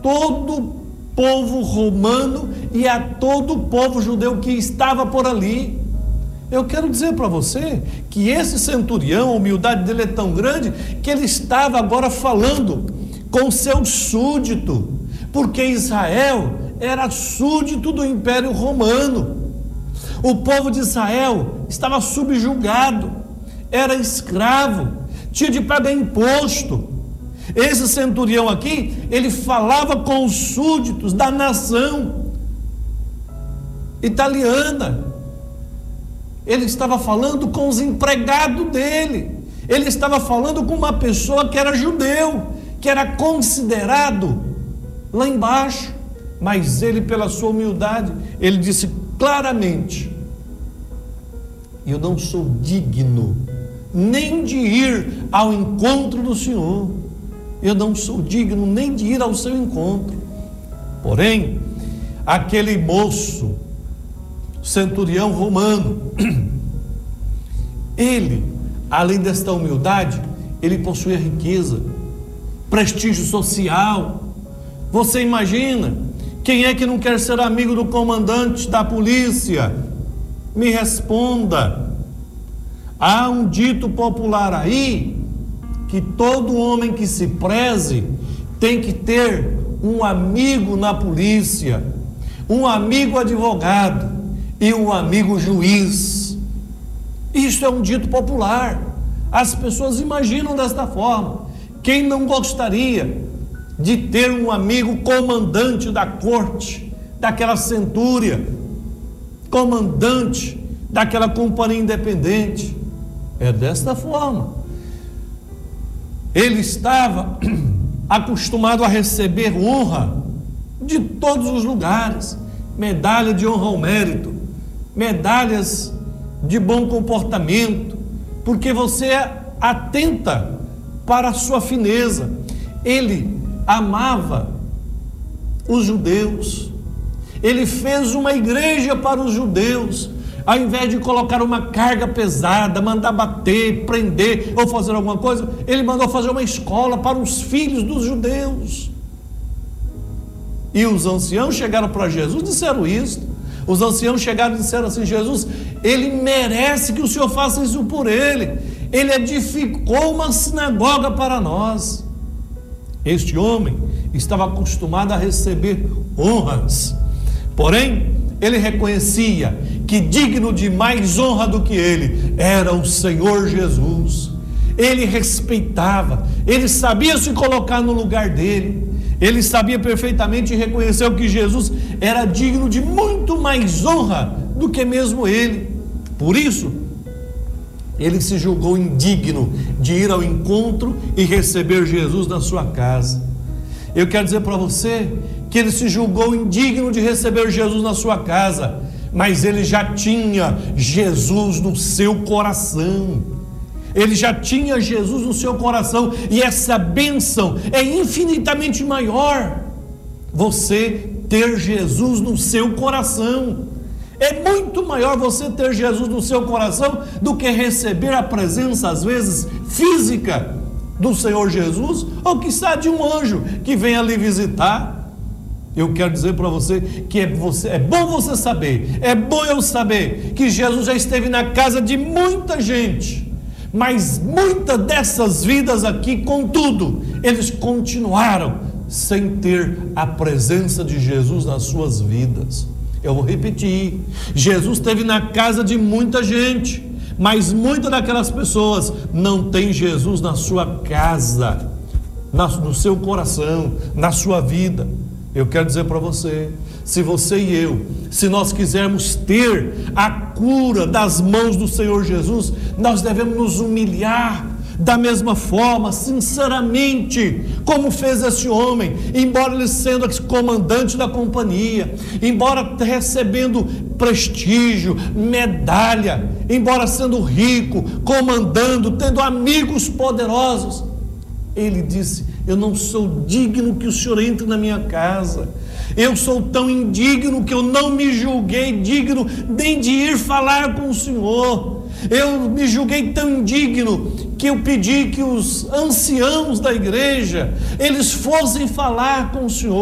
todo o povo romano e a todo o povo judeu que estava por ali. Eu quero dizer para você que esse centurião, a humildade dele é tão grande que ele estava agora falando com seu súdito, porque Israel era súdito do Império Romano. O povo de Israel estava subjugado, era escravo, tinha de pagar imposto. Esse centurião aqui, ele falava com os súditos da nação italiana. Ele estava falando com os empregados dele. Ele estava falando com uma pessoa que era judeu, que era considerado lá embaixo. Mas ele, pela sua humildade, ele disse claramente: eu não sou digno nem de ir ao encontro do Senhor. Eu não sou digno nem de ir ao seu encontro. Porém, aquele moço, centurião romano, ele, além desta humildade, ele possuía riqueza, prestígio social. Você imagina, quem é que não quer ser amigo do comandante da polícia? Me responda. Há um dito popular aí, que todo homem que se preze tem que ter um amigo na polícia, um amigo advogado e um amigo juiz. Isso é um dito popular. As pessoas imaginam desta forma. Quem não gostaria de ter um amigo comandante da corte, daquela centúria, comandante daquela companhia independente? É desta forma. Ele estava acostumado a receber honra de todos os lugares, medalha de honra ao mérito, medalhas de bom comportamento, porque você atenta para a sua fineza. Ele amava os judeus, ele fez uma igreja para os judeus. Ao invés de colocar uma carga pesada, mandar bater, prender ou fazer alguma coisa, ele mandou fazer uma escola para os filhos dos judeus. E os anciãos chegaram para Jesus e disseram isso. Os anciãos chegaram e disseram assim: Jesus, ele merece que o Senhor faça isso por ele. Ele edificou uma sinagoga para nós. Este homem estava acostumado a receber honras, porém ele reconhecia que digno de mais honra do que ele era o Senhor Jesus. Ele respeitava, ele sabia se colocar no lugar dele, ele sabia perfeitamente e reconheceu que Jesus era digno de muito mais honra do que mesmo ele. Por isso, ele se julgou indigno de ir ao encontro e receber Jesus na sua casa. Eu quero dizer para você que ele se julgou indigno de receber Jesus na sua casa, mas ele já tinha Jesus no seu coração. Ele já tinha Jesus no seu coração, e essa bênção é infinitamente maior. Você ter Jesus no seu coração é muito maior, você ter Jesus no seu coração, do que receber a presença, às vezes, física do Senhor Jesus, ou quiçá de um anjo que venha lhe visitar. Eu quero dizer para você que é bom você saber, é bom eu saber que Jesus já esteve na casa de muita gente, mas muitas dessas vidas aqui, contudo, eles continuaram sem ter a presença de Jesus nas suas vidas. Eu vou repetir: Jesus esteve na casa de muita gente, mas muitas daquelas pessoas não têm Jesus na sua casa, no seu coração, na sua vida. Eu quero dizer para você, se você e eu, se nós quisermos ter a cura das mãos do Senhor Jesus, nós devemos nos humilhar da mesma forma, sinceramente, como fez esse homem, embora ele sendo comandante da companhia, embora recebendo prestígio, medalha, embora sendo rico, comandando, tendo amigos poderosos, ele disse: eu não sou digno que o Senhor entre na minha casa. Eu sou tão indigno que eu não me julguei digno nem de ir falar com o Senhor. Eu me julguei tão indigno que eu pedi que os anciãos da igreja, eles fossem falar com o Senhor.